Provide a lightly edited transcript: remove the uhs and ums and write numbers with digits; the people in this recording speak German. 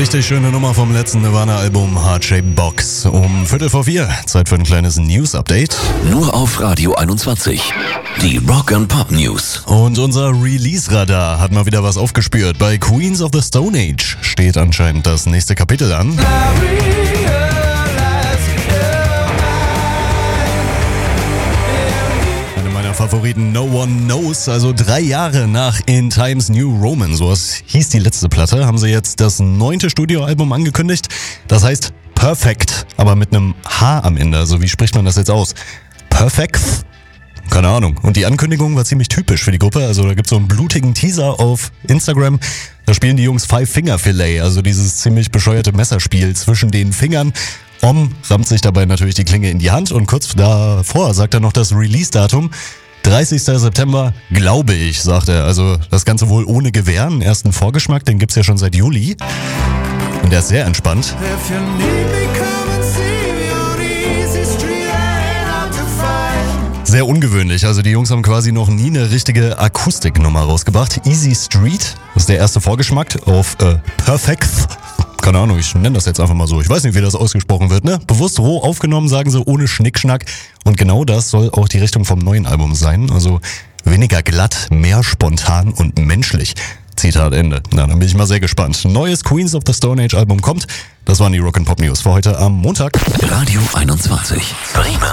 Richtig schöne Nummer vom letzten Nirvana-Album Heart-Shaped Box. Um 3:45, Zeit für ein kleines News-Update. Nur auf Radio 21. Die Rock and Pop News. Und unser Release-Radar hat mal wieder was aufgespürt. Bei Queens of the Stone Age steht anscheinend das nächste Kapitel an. Favoriten No One Knows, also 3 Jahre nach In Times New Roman, so hieß die letzte Platte, haben sie jetzt das 9. Studioalbum angekündigt. Das heißt Perfect, aber mit einem H am Ende, also wie spricht man das jetzt aus? Perfect? Keine Ahnung. Und die Ankündigung war ziemlich typisch für die Gruppe, also da gibt's so einen blutigen Teaser auf Instagram, da spielen die Jungs Five Finger Fillet, also dieses ziemlich bescheuerte Messerspiel zwischen den Fingern. Om rammt sich dabei natürlich die Klinge in die Hand und kurz davor sagt er noch das Release-Datum. 30. September, glaube ich, sagt er. Also das Ganze wohl ohne Gewehr. Einen ersten Vorgeschmack, den gibt's ja schon seit Juli. Und der ist sehr entspannt. Sehr ungewöhnlich. Also die Jungs haben quasi noch nie eine richtige Akustiknummer rausgebracht. Easy Street ist der erste Vorgeschmack auf Perfect. Keine Ahnung, ich nenne das jetzt einfach mal so. Ich weiß nicht, wie das ausgesprochen wird, ne? Bewusst roh aufgenommen, sagen sie, ohne Schnickschnack. Und genau das soll auch die Richtung vom neuen Album sein. Also weniger glatt, mehr spontan und menschlich. Zitat Ende. Na, dann bin ich mal sehr gespannt. Neues Queens of the Stone Age Album kommt. Das waren die Rock and Pop News für heute am Montag. Radio 21. Bremen.